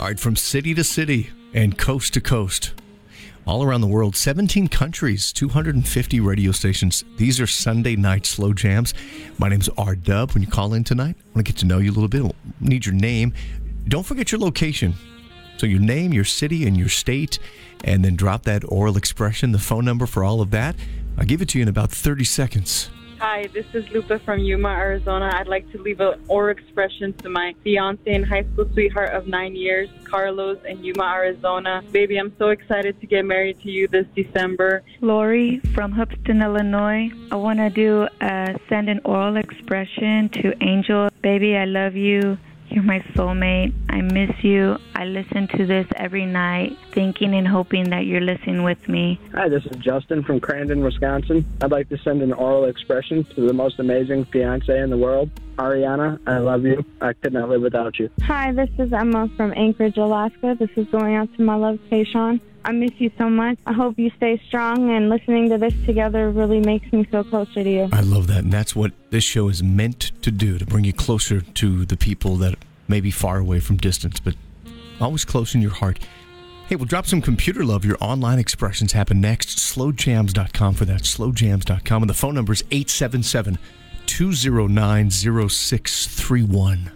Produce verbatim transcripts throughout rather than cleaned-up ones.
All right, from city to city and coast to coast, all around the world, seventeen countries, two hundred fifty radio stations. These are Sunday night slow jams. My name's R-Dub. When you call in tonight, I want to get to know you a little bit. We'll need your name. Don't forget your location. So your name, your city, and your state, and then drop that oral expression, the phone number for all of that. I'll give it to you in about thirty seconds. Hi, this is Lupa from Yuma, Arizona. I'd like to leave an oral expression to my fiance and high school sweetheart of nine years, Carlos, in Yuma, Arizona. Baby, I'm so excited to get married to you this December. Lori from Hoopeston, Illinois. I want to do uh, send an oral expression to Angel. Baby, I love you. You're my soulmate. I miss you. I listen to this every night, thinking and hoping that you're listening with me. Hi, this is Justin from Crandon, Wisconsin. I'd like to send an oral expression to the most amazing fiance in the world. Ariana, I love you. I could not live without you. Hi, this is Emma from Anchorage, Alaska. This is going out to my love, Tayshawn. I miss you so much. I hope you stay strong, and listening to this together really makes me feel closer to you. I love that, and that's what this show is meant to do, to bring you closer to the people that may be far away from distance, but always close in your heart. Hey, we'll drop some computer love. Your online expressions happen next. slow jams dot com for that, slow jams dot com, and the phone number is eight seven seven, two zero nine, zero six three one.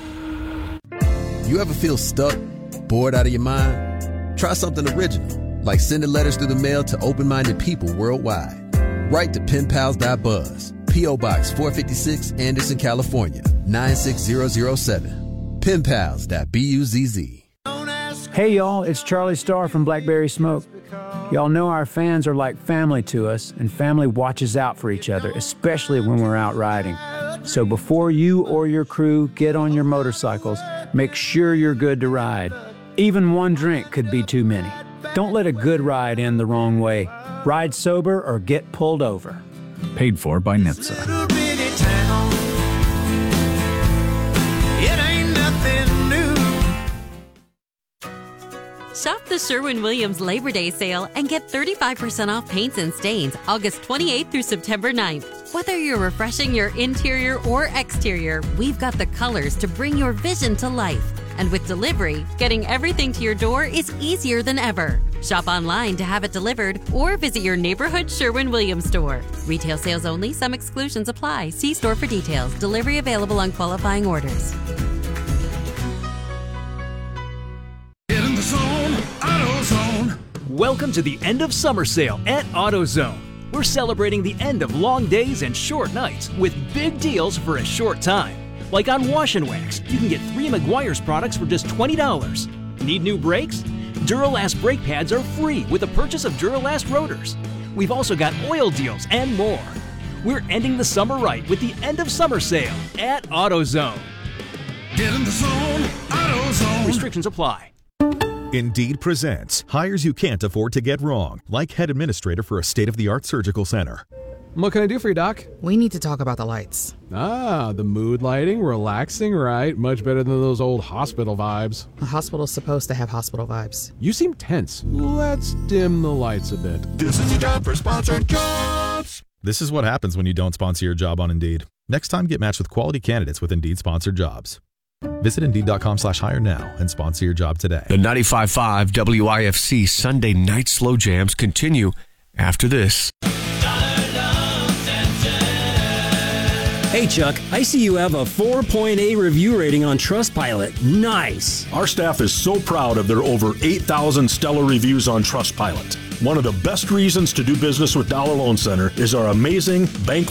You ever feel stuck, bored out of your mind? Try something original, like sending letters through the mail to open-minded people worldwide. Write to pen pals dot buzz, P O. Box four fifty-six, Anderson, California, nine six zero zero seven. pen pals dot buzz. Hey, y'all, it's Charlie Starr from Blackberry Smoke. Y'all know our fans are like family to us, and family watches out for each other, especially when we're out riding. So before you or your crew get on your motorcycles, make sure you're good to ride. Even one drink could be too many. Don't let a good ride end the wrong way. Ride sober or get pulled over. Paid for by N H T S A. Shop the Sherwin-Williams Labor Day sale and get thirty-five percent off paints and stains August twenty-eighth through September ninth. Whether you're refreshing your interior or exterior, we've got the colors to bring your vision to life. And with delivery, getting everything to your door is easier than ever. Shop online to have it delivered or visit your neighborhood Sherwin-Williams store. Retail sales only. Some exclusions apply. See store for details. Delivery available on qualifying orders. Get in the zone, AutoZone. Welcome to the end of summer sale at AutoZone. We're celebrating the end of long days and short nights with big deals for a short time. Like on Wash and Wax, you can get three Meguiar's products for just twenty dollars. Need new brakes? Duralast brake pads are free with the purchase of Duralast rotors. We've also got oil deals and more. We're ending the summer right with the end of summer sale at AutoZone. Get in the zone, AutoZone. Restrictions apply. Indeed presents hires you can't afford to get wrong, like head administrator for a state-of-the-art surgical center. What can I do for you, Doc? We need to talk about the lights. Ah, the mood lighting, relaxing, right? Much better than those old hospital vibes. A hospital's supposed to have hospital vibes. You seem tense. Let's dim the lights a bit. This is your job for sponsored jobs. This is what happens when you don't sponsor your job on Indeed. Next time, get matched with quality candidates with Indeed-sponsored jobs. Visit Indeed.com slash hire now and sponsor your job today. The ninety-five point five W I F C Sunday Night Slow Jams continue after this. Hey, Chuck, I see you have a four point eight review rating on Trustpilot. Nice. Our staff is so proud of their over eight thousand stellar reviews on Trustpilot. One of the best reasons to do business with Dollar Loan Center is our amazing bank